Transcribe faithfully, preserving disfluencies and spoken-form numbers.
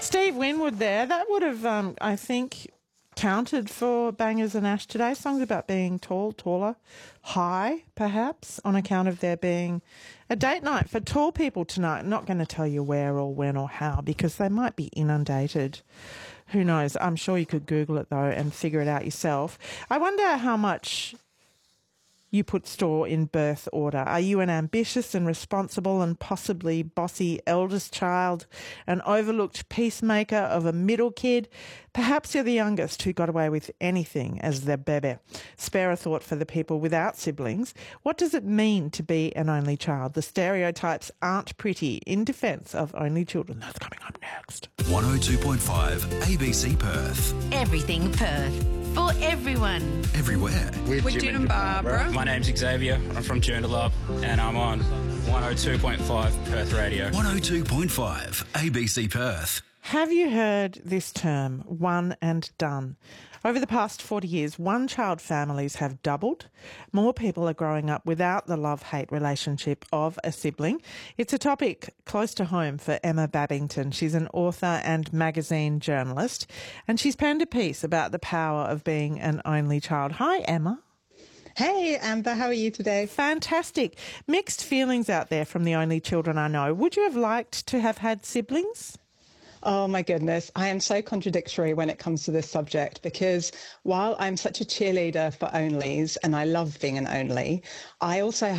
Steve Winwood there. That would have, um, I think, counted for Bangers and Ash today. Songs about being tall, taller, high, perhaps, on account of there being a date night for tall people tonight. I'm not going to tell you where or when or how because they might be inundated. Who knows? I'm sure you could Google it, though, and figure it out yourself. I wonder how much you put store in birth order. Are you an ambitious and responsible and possibly bossy eldest child, an overlooked peacemaker of a middle kid? Perhaps you're the youngest who got away with anything as the bebe. Spare a thought for the people without siblings. What does it mean to be an only child? The stereotypes aren't pretty. In defence of only children. That's coming up next. one oh two point five A B C Perth. Everything Perth. For everyone. Everywhere. With, With Jim, Jim and and Barbara. My name's Xavier. I'm from Joondalup and I'm on one oh two point five Perth Radio. one oh two point five A B C Perth. Have you heard this term, one and done? Over the past forty years, one-child families have doubled. More people are growing up without the love-hate relationship of a sibling. It's a topic close to home for Emma Babington. She's an author and magazine journalist, and she's penned a piece about the power of being an only child. Hi, Emma. Hey, Amber, how are you today? Fantastic. Mixed feelings out there from the only children I know. Would you have liked to have had siblings? Oh my goodness, I am so contradictory when it comes to this subject because while I'm such a cheerleader for onlys and I love being an only, I also